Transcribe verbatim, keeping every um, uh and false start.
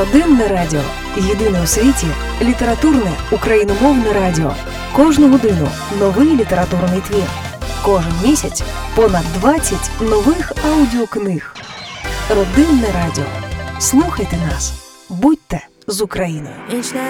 Родинне радіо. Єдине у світі літературне україномовне радіо. Кожну годину новий літературний твір. Кожен місяць понад двадцять нових аудіокниг. Родинне радіо. Слухайте нас. Будьте з Україною.